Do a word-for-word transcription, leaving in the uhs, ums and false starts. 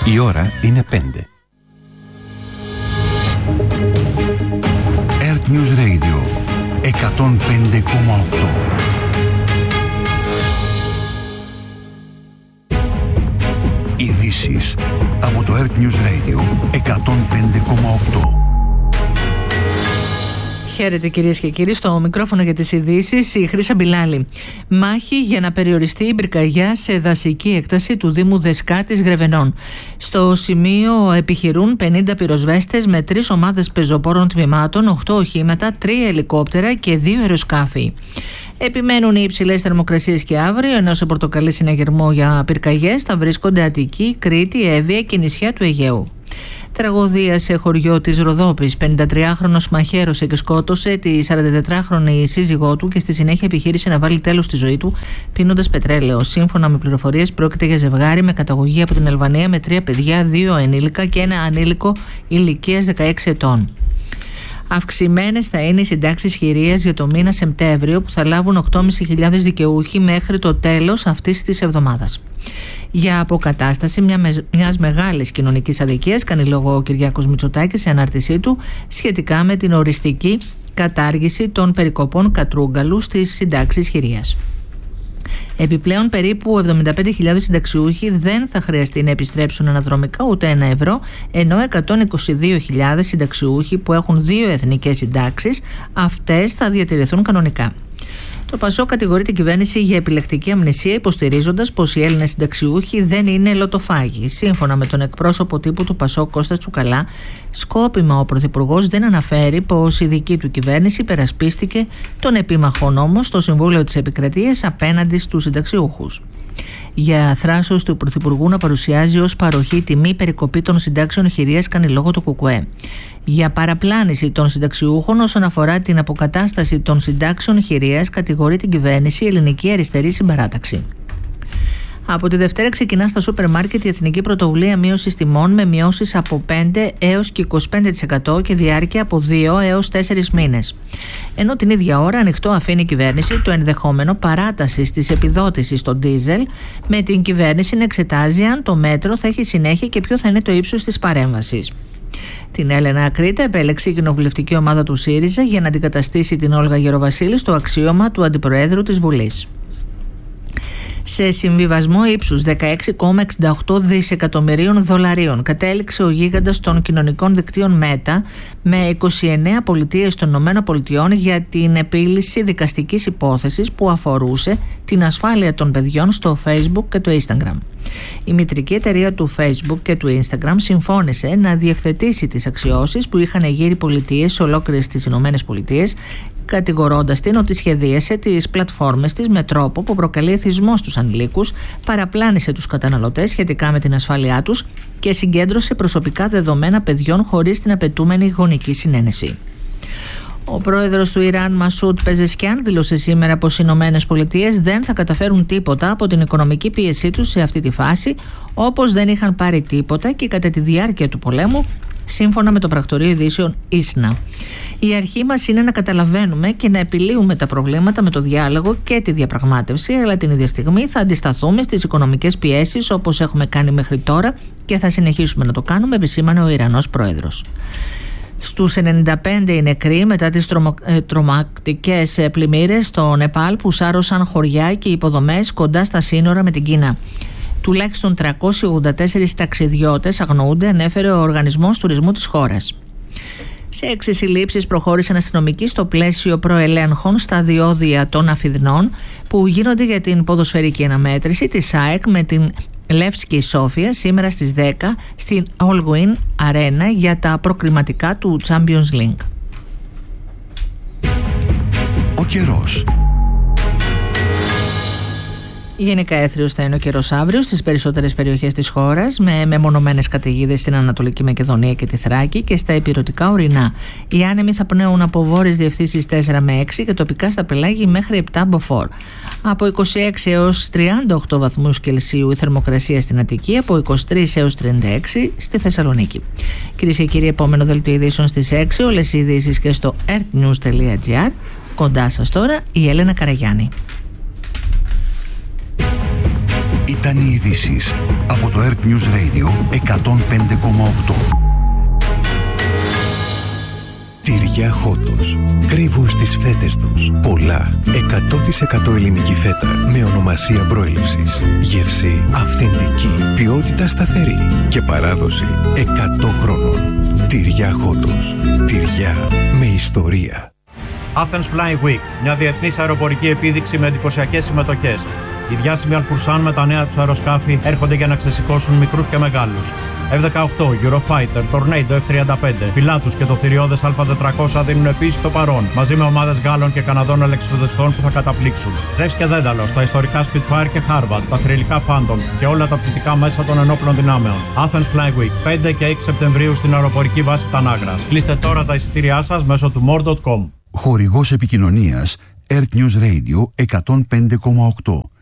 Η ώρα είναι πέντε. Earth News Radio εκατόν πέντε κόμμα οκτώ. Ειδήσεις από το Earth News Radio εκατόν πέντε κόμμα οκτώ. Χαίρετε κυρίες και κύριοι, στο μικρόφωνο για τις ειδήσεις η Χρύσα Μπιλάλη. Μάχη για να περιοριστεί η πυρκαγιά σε δασική έκταση του Δήμου Δεσκάτης Γρεβενών. Στο σημείο επιχειρούν πενήντα πυροσβέστες με τρεις ομάδες πεζοπόρων τμήματων, οκτώ οχήματα, τρία ελικόπτερα και δύο αεροσκάφη. Επιμένουν οι υψηλές θερμοκρασίες και αύριο, ενώ σε πορτοκαλί συναγερμό για πυρκαγιές θα βρίσκονται Αττική, Κρήτη, Εύβοια και νησιά του Αιγαίου. Τραγωδία σε χωριό της Ροδόπης. πενηντατριάχρονος μαχαίρωσε και σκότωσε τη σαραντατετράχρονη σύζυγό του και στη συνέχεια επιχείρησε να βάλει τέλος στη ζωή του πίνοντας πετρέλαιο. Σύμφωνα με πληροφορίες, πρόκειται για ζευγάρι με καταγωγή από την Αλβανία με τρία παιδιά, δύο ενήλικα και ένα ανήλικο ηλικίας δεκαέξι ετών. Αυξημένες θα είναι οι συντάξεις χειρίας για το μήνα Σεπτέμβριο, που θα λάβουν οκτώ χιλιάδες πεντακόσιοι δικαιούχοι μέχρι το τέλος αυτής της εβδομάδας. Για αποκατάσταση μια με, μιας μεγάλης κοινωνικής αδικίας κάνει λόγο ο Κυριάκος Μητσοτάκης σε ανάρτησή του σχετικά με την οριστική κατάργηση των περικοπών κατρούγκαλου στις συντάξεις χειρίας. Επιπλέον, περίπου εβδομήντα πέντε χιλιάδες συνταξιούχοι δεν θα χρειαστεί να επιστρέψουν αναδρομικά ούτε ένα ευρώ, ενώ εκατόν είκοσι δύο χιλιάδες συνταξιούχοι που έχουν δύο εθνικές συντάξεις, αυτές θα διατηρηθούν κανονικά. Το ΠΑΣΟΚ κατηγορεί την κυβέρνηση για επιλεκτική αμνησία, υποστηρίζοντας πως οι Έλληνες συνταξιούχοι δεν είναι λοτοφάγοι. Σύμφωνα με τον εκπρόσωπο τύπου του ΠΑΣΟΚ Κώστα Τσουκαλά, σκόπιμα ο Πρωθυπουργός δεν αναφέρει πως η δική του κυβέρνηση υπερασπίστηκε τον επίμαχο νόμο στο Συμβούλιο της Επικρατείας απέναντι στους συνταξιούχους. Για θράσος του Πρωθυπουργού να παρουσιάζει ως παροχή τιμή περικοπή των συντάξεων χειρίας κάνει λόγο το ΚΚΕ. Για παραπλάνηση των συνταξιούχων όσον αφορά την αποκατάσταση των συντάξεων χειρίας κατηγορεί την κυβέρνηση η Ελληνική Αριστερή Συμπαράταξη. Από τη Δευτέρα ξεκινά στα σούπερ μάρκετ η Εθνική Πρωτοβουλία Μείωσης Τιμών με μειώσεις από πέντε έως και είκοσι πέντε τοις εκατό και διάρκεια από δύο έως τέσσερις μήνες. Ενώ την ίδια ώρα ανοιχτό αφήνει η κυβέρνηση το ενδεχόμενο παράτασης της επιδότησης στο ντίζελ, με την κυβέρνηση να εξετάζει αν το μέτρο θα έχει συνέχεια και ποιο θα είναι το ύψος της παρέμβασης. Την Έλενα Ακρίτα επέλεξε η κοινοβουλευτική ομάδα του ΣΥΡΙΖΑ για να αντικαταστήσει την Όλγα Γεροβασίλη στο αξίωμα του Αντιπροέδρου της Βουλής. Σε συμβιβασμό ύψους δεκαέξι κόμμα εξήντα οκτώ δισεκατομμυρίων δολαρίων κατέληξε ο γίγαντας των κοινωνικών δικτύων Meta με είκοσι εννέα πολιτείες των ΗΠΑ για την επίλυση δικαστικής υπόθεσης που αφορούσε την ασφάλεια των παιδιών στο Facebook και το Instagram. Η μητρική εταιρεία του Facebook και του Instagram συμφώνησε να διευθετήσει τις αξιώσεις που είχαν γύρει πολιτείες σε ολόκληρες τις ΗΠΑ, κατηγορώντας την ότι σχεδίασε τις πλατφόρμες της με τρόπο που προκαλεί εθισμό στους ανηλίκους, παραπλάνησε τους καταναλωτές σχετικά με την ασφάλειά τους και συγκέντρωσε προσωπικά δεδομένα παιδιών χωρίς την απαιτούμενη γονική συνένεση. Ο πρόεδρος του Ιράν, Μασούντ Πεζεσκιάν, δήλωσε σήμερα πως οι Ηνωμένες Πολιτείες δεν θα καταφέρουν τίποτα από την οικονομική πίεσή τους σε αυτή τη φάση, όπως δεν είχαν πάρει τίποτα και κατά τη διάρκεια του πολέμου, σύμφωνα με το πρακτορείο ειδήσεων Ίσνα. Η αρχή μας είναι να καταλαβαίνουμε και να επιλύουμε τα προβλήματα με το διάλογο και τη διαπραγμάτευση, αλλά την ίδια στιγμή θα αντισταθούμε στις οικονομικές πιέσεις όπως έχουμε κάνει μέχρι τώρα και θα συνεχίσουμε να το κάνουμε, επισήμανε ο Ιρανός πρόεδρος. Στους ενενήντα πέντε οι νεκροί μετά τις τρομο, ε, τρομακτικές πλημμύρες στο Νεπάλ που σάρωσαν χωριά και υποδομές κοντά στα σύνορα με την Κίνα. Τουλάχιστον τριακόσιοι ογδόντα τέσσερις ταξιδιώτες αγνοούνται, ανέφερε ο Οργανισμός Τουρισμού της χώρας. Σε έξι συλλήψεις προχώρησαν αστυνομικοί στο πλαίσιο προελέγχων στα διόδια των Αφιδνών που γίνονται για την ποδοσφαιρική αναμέτρηση της ΑΕΚ με την Λεύσκη Σόφια σήμερα στις δέκα στην Allwyn Arena για τα προκριματικά του Champions League. Ο καιρός. Γενικά έθριος θα είναι ο καιρός αύριο στις περισσότερες περιοχές της χώρας, με μεμονωμένες καταιγίδες στην Ανατολική Μακεδονία και τη Θράκη και στα ηπειρωτικά ορεινά. Οι άνεμοι θα πνέουν από βόρειες διευθύνσεις τέσσερα με έξι και τοπικά στα πελάγη μέχρι επτά μποφόρ. Από είκοσι έξι έως τριάντα οκτώ βαθμούς Κελσίου η θερμοκρασία στην Αττική, από είκοσι τρεις έως τριάντα έξι στη Θεσσαλονίκη. Κυρίες και κύριοι, επόμενο δελτίο ειδήσεων στις έξι, όλες οι ειδήσεις και στο earthnews τελεία gr. Κοντά σας τώρα η Έλενα Καραγιάννη. Ήταν οι ειδήσεις από το Earth News Radio εκατόν πέντε κόμμα οκτώ. Τυριά Χότος. Κρύβουν στις φέτες τους πολλά εκατό τοις εκατό ελληνική φέτα με ονομασία προέλευσης. Γεύση αυθεντική, ποιότητα σταθερή και παράδοση εκατό χρόνων. Τυριά Χότος. Τυριά με ιστορία. Athens Flying Week, μια διεθνής αεροπορική επίδειξη με εντυπωσιακές συμμετοχές. Οι διάσημοι Αλφουρσάν με τα νέα τους αεροσκάφη έρχονται για να ξεσηκώσουν μικρούς και μεγάλους. εφ δεκαοκτώ, Eurofighter, Tornado εφ τριάντα πέντε, Pilatus και το θηριώδες Α τετρακόσια δίνουν επίσης το παρόν, μαζί με ομάδες Γάλλων και Καναδών αλεξιπτοδιστών που θα καταπλήξουν. Ζεύς και Δένταλος, τα ιστορικά Spitfire και Harvard, τα θρυλικά Phantom και όλα τα πτυτικά μέσα των ενόπλων δυνάμεων. Athens Flying Week, πέντε και έξι Σεπτεμβρίου στην αεροπορική βάση Τανάγρας. Κλείστε τώρα τα εισιτήριά σας μέσω του more τελεία com. Χορηγός επικοινωνίας Earth News Radio εκατόν πέντε κόμμα οκτώ.